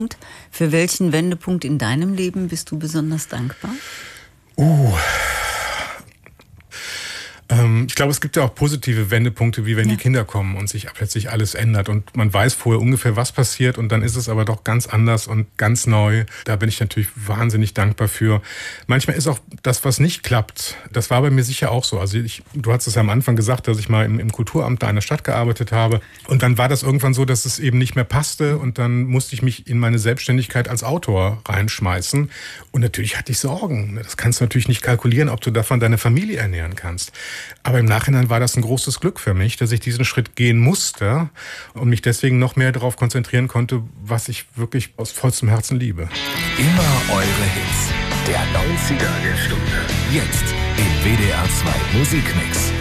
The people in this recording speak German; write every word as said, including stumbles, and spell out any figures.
Für welchen Wendepunkt in deinem Leben bist du besonders dankbar? Uh. Ähm, ich glaube, es gibt ja auch positive Wendepunkte, wie wenn ja. die Kinder kommen und sich plötzlich alles ändert und man weiß vorher ungefähr, was passiert und dann ist es aber doch ganz anders und ganz neu. Da bin ich natürlich wahnsinnig dankbar für. Manchmal ist auch das, was nicht klappt, das war bei mir sicher auch so. Also ich, du hast es ja am Anfang gesagt, dass ich mal im, im Kulturamt da in der Stadt gearbeitet habe und dann war das irgendwann so, dass es eben nicht mehr passte und dann musste ich mich in meine Selbstständigkeit als Autor reinschmeißen und natürlich hatte ich Sorgen. Das kannst du natürlich nicht kalkulieren, ob du davon deine Familie ernähren kannst. Aber im Nachhinein war das ein großes Glück für mich, dass ich diesen Schritt gehen musste und mich deswegen noch mehr darauf konzentrieren konnte, was ich wirklich aus vollstem Herzen liebe. Immer eure Hits. Der neunziger der Stunde. Jetzt im W D R zwei Musikmix.